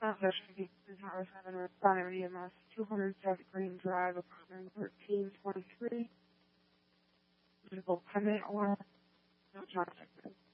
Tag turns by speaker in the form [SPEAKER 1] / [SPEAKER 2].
[SPEAKER 1] Investigating Tower 7 responded EMS 200 South Green Drive, apartment 1323. Medical pendant or no John Tickman.